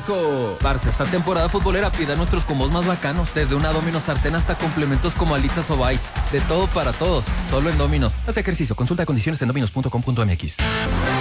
rico! Parce, esta temporada futbolera pida nuestros combos más bacanos. Desde una Domino's sartén hasta complementos como alitas o bites. De todo para todos. Solo en Domino's. Haz ejercicio. Consulta condiciones en dominos.com.mx.